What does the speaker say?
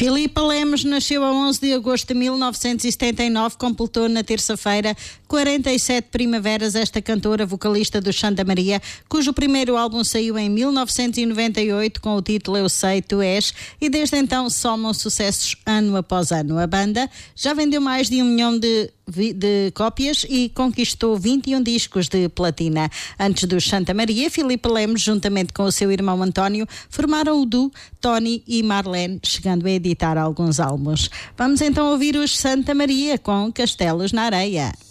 Filipa Lemos nasceu a 11 de agosto de 1979, completou na terça-feira 47 primaveras. Esta cantora, vocalista do Santa Maria, cujo primeiro álbum saiu em 1998 com o título Eu Sei, Tu És, e desde então somam sucessos ano após ano. A banda já vendeu mais de 1 milhão de cópias e conquistou 21 discos de platina. Antes do Santa Maria, Filipa Lemos, juntamente com o seu irmão António, formaram o duo Tony e Marlene, chegando a editar alguns álbuns. Vamos então ouvir os Santa Maria com Castelos na Areia.